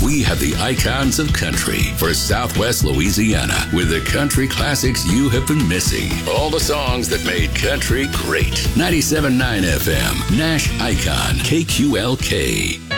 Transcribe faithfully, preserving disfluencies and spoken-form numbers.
We have the icons of country for Southwest Louisiana with the country classics you have been missing. All the songs that made country great. ninety-seven point nine F M, Nash Icon, K Q L K.